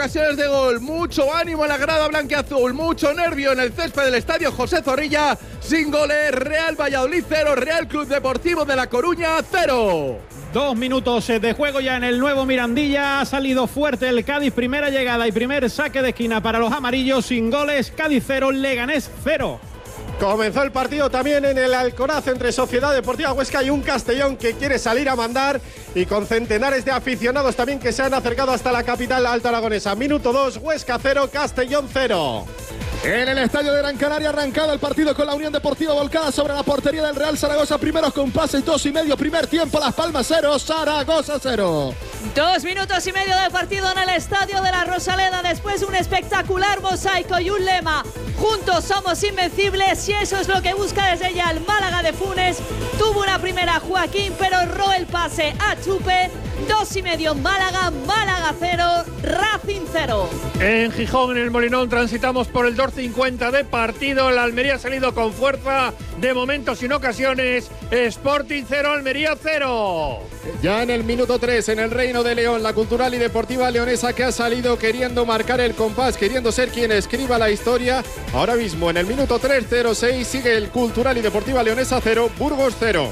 ocasiones de gol, mucho ánimo en la grada blanquiazul, mucho nervio en el césped del estadio José Zorrilla. Sin goles, Real Valladolid 0, Real Club Deportivo de La Coruña 0. 2 minutos de juego ya en el nuevo Mirandilla. Ha salido fuerte el Cádiz, primera llegada y primer saque de esquina para los amarillos. Sin goles, Cádiz 0, Leganés 0. Comenzó el partido también en el Alcoraz entre Sociedad Deportiva Huesca y un Castellón que quiere salir a mandar, y con centenares de aficionados también que se han acercado hasta la capital alto aragonesa. Minuto 2, Huesca 0, Castellón 0. En el estadio de Gran Canaria, arrancado el partido con la Unión Deportiva volcada sobre la portería del Real Zaragoza. Primeros compases, 2,5. Primer tiempo, Las Palmas 0, Zaragoza 0. 2 minutos y medio de partido en el estadio de la Rosaleda. Después de un espectacular mosaico y un lema: juntos somos invencibles. Y eso es lo que busca desde ya el Málaga de Funes. Tuvo una primera Joaquín, pero erró el pase a Chupe. 2,5 Málaga, Málaga 0, Racing 0. En Gijón, en el Molinón, transitamos por el 2,50 de partido. La Almería ha salido con fuerza, de momento sin ocasiones. Sporting 0, Almería 0. Ya en el minuto 3, en el Reino de León, la Cultural y Deportiva Leonesa, que ha salido queriendo marcar el compás, queriendo ser quien escriba la historia. Ahora mismo, en el minuto 3:06, sigue el Cultural y Deportiva Leonesa 0, Burgos 0.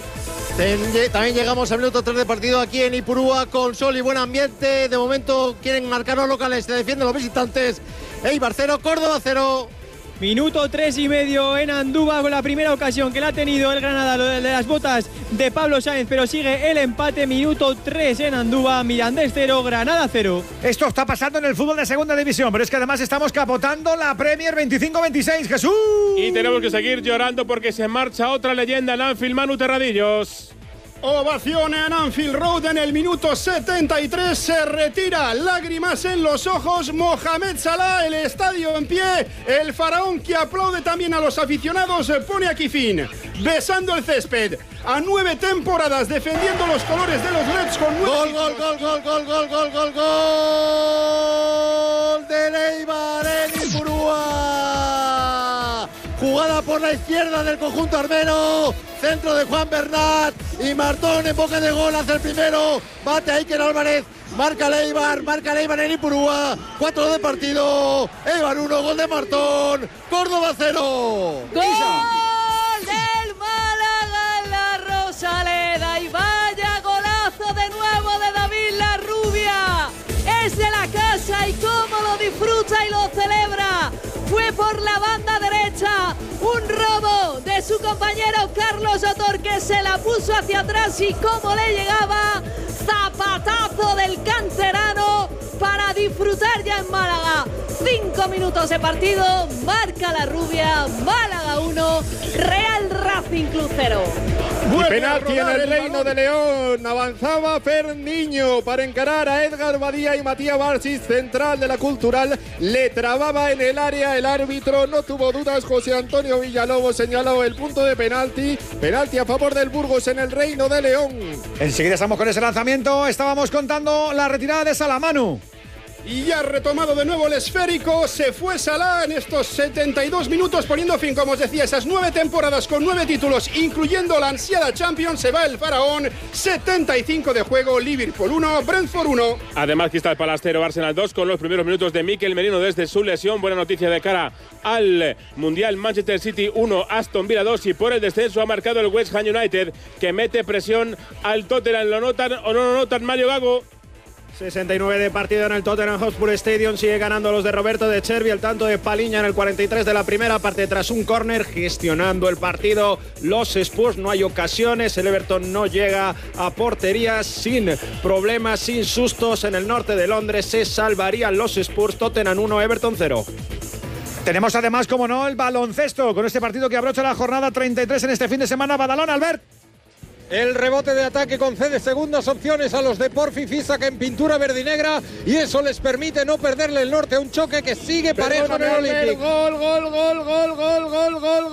También llegamos al minuto 3 de partido aquí en Ipurúa, con sol y buen ambiente. De momento quieren marcar los locales, se defienden los visitantes. Eibar 0, Córdoba 0. Minuto 3,5 en Andúba, con la primera ocasión que la ha tenido el Granada, lo de las botas de Pablo Sáenz, pero sigue el empate. Minuto 3 en Andúba, Mirandés 0, Granada 0. Esto está pasando en el fútbol de segunda división, pero es que además estamos capotando la Premier 25-26, Jesús. Y tenemos que seguir llorando porque se marcha otra leyenda en Anfield, Manu Terradillos. Ovación en Anfield Road en el minuto 73, se retira, lágrimas en los ojos, Mohamed Salah, el estadio en pie, el faraón que aplaude también a los aficionados, pone aquí fin, besando el césped, a 9 temporadas defendiendo los colores de los Reds con 9 Gol de Eibar en Ipurúa. Jugada por la izquierda del conjunto armeno, centro de Juan Bernat y Martón en boca de gol, hace el primero, bate a Iker Álvarez, marca el Eibar en Ipurúa, 4 de partido, Eibar 1, gol de Martón, Córdoba 0. ¡Gol del Málaga en la Rosaleda! Y vaya golazo de nuevo de David Larrubia, es de la casa y cómo lo disfruta y lo celebra. Fue por la banda derecha, un robo de su compañero Carlos Otor, que se la puso hacia atrás y cómo le llegaba, zapatazo del canterano para disfrutar ya en Málaga. 5 minutos de partido, marca Larrubia, Málaga 1, Real Racing Club 0. Y penalti en el Reino de León, avanzaba Ferniño para encarar a Edgar Badía y Matías Barsis, central de la Cultural, le trababa en el área, el árbitro no tuvo dudas, José Antonio Villalobos señaló el punto de penalti a favor del Burgos en el Reino de León. Enseguida estamos con ese lanzamiento, estábamos contando la retirada de Salamanu. Y ya ha retomado de nuevo el esférico, se fue Salah en estos 72 minutos poniendo fin, como os decía, esas 9 temporadas con 9 títulos, incluyendo la ansiada Champions. Se va el faraón, 75 de juego, Liverpool 1, Brentford 1. Además, Crystal Palace 0, Arsenal 2, con los primeros minutos de Mikel Merino desde su lesión. Buena noticia de cara al Mundial. Manchester City 1, Aston Villa 2, y por el descenso ha marcado el West Ham United, que mete presión al Tottenham. ¿Lo notan o no lo notan, Mario Gago? 69 de partido en el Tottenham Hotspur Stadium, sigue ganando los de Roberto De Chervi, el tanto de Paliña en el 43 de la primera parte tras un córner, gestionando el partido los Spurs, no hay ocasiones, el Everton no llega a portería, sin problemas, sin sustos. En el norte de Londres se salvarían los Spurs. Tottenham 1, Everton 0. Tenemos además, como no, el baloncesto, con este partido que abrocha la jornada 33 en este fin de semana. Badalona, Albert. El rebote de ataque concede segundas opciones a los de Porfi saca en pintura verde y negra, y eso les permite no perderle el norte a un choque que sigue parejo en el Olympic. Gol.